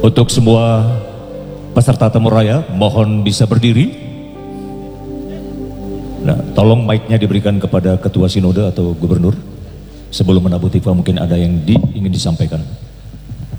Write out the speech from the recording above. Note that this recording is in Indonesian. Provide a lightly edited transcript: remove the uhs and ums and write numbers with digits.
Untuk semua peserta tamu raya, mohon bisa berdiri. Nah, tolong mic-nya diberikan kepada Ketua Sinode atau Gubernur. Sebelum menabuh tifa mungkin ada yang ingin disampaikan.